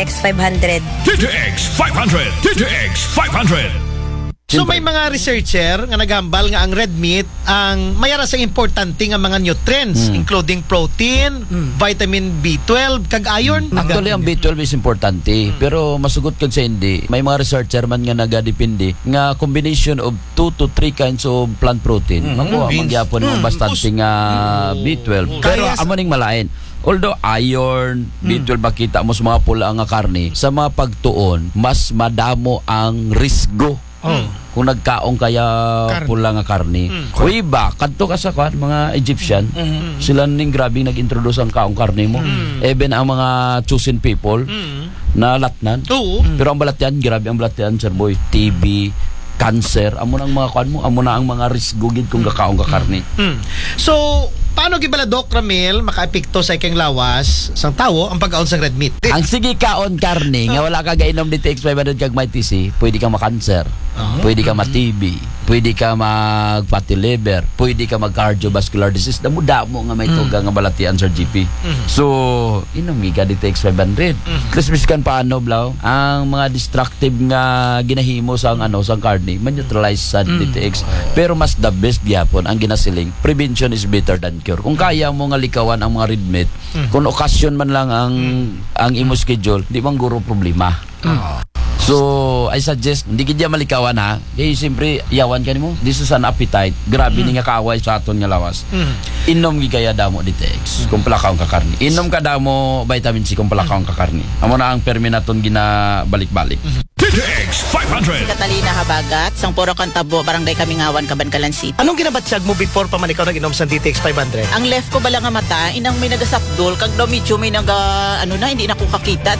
DTX 500. DTX 500. DTX 500. So may mga researcher nga naghambal nga ang red meat ang mayara sa importante nga mga nutrients including protein, vitamin B12 kag iron. Actually, ang B12 is importante. Pero masugot kag sa hindi, may mga researcher man nga nagadepende nga combination of 2 to 3 kinds of plant protein. Makuha mangyapon mo bastante nga B12. Pero amo ning malain. Although iron, B12 makita mo sa mga pula nga karne, sa mga pagtuon, mas madamo ang risgo. Kung nagkaong kaya pula nga karne. Uy ba, kadto ka sa mga Egyptian, sila ning grabing nag-introduce ang kaong karne mo. Even ang mga chosen people na latnan. Pero ang balatyan, grabe ang balatyan, sir boy. TB, cancer, amo na ang mga kuan mo, amo na ang mga risgo gid kung kakaong ka karne. So, paano gibala Doc Ramil makaepekto sa ikang lawas sang tawo ang pagkaon sa red meat? Ang sige kaon karne nga wala ka gainom DTX 500 kag may TC, pwede ka ma-cancer, pwede ka ma-TB, pwede ka mag-fatty liver, pwede ka mag-cardiovascular disease. Damo nga may tuga nga balatian sa GP. So, inom ka DTX 500. Krispiskan paano blaw? Ang mga destructive nga ginahimo sa sang karne, man-neutralize sa DTX. Pero mas the best gyapon ang ginasiling. Prevention is better than cure. Kung kaya mo nga likawan ang mga red meat, kung okasyon man lang ang imo schedule, di man guro problema. So, I suggest, hindi kidya malikawan ha. Kaya siyempre, yawan ka mo. This is an appetite. Grabe ni nga kaaway sa aton nga lawas. Inom kaya damo DTX kung palakaw ka karni. Inom ka damo vitamin C kung palakaw ka karni. Amo na ang perminaton ginabalik-balik. DTX 500. Catalina Habagat, sang puro kantabo, barangay Kamingawan, Cabancalan City. Anong ginabatsyag mo before pa man ikaw nag-inom sa DTX 500? Ang left ko bala nga mata, inang may nagasapdol, kag daw medyo may hindi na ko kakita.